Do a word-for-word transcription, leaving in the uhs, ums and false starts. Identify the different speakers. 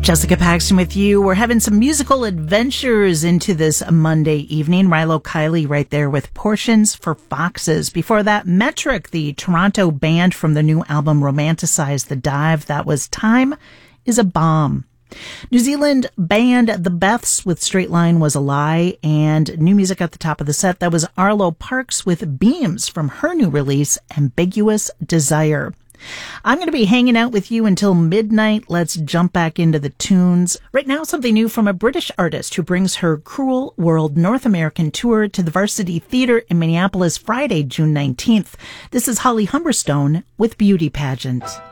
Speaker 1: Jessica Paxton with you. We're having some musical adventures into this Monday evening. Rilo Kiley right there with Portions for Foxes. Before that, Metric, the Toronto band from the new album Romanticize the Dive. That was Time is a Bomb. New Zealand band The Beths with Straight Line Was a Lie, and new music at the top of the set. That was Arlo Parks with Beams from her new release, Ambiguous Desire. I'm going to be hanging out with you until midnight. Let's jump back into the tunes. Right now, something new from a British artist who brings her Cruel World North American tour to the Varsity Theatre in Minneapolis Friday, June nineteenth. This is Holly Humberstone with Beauty Pageant.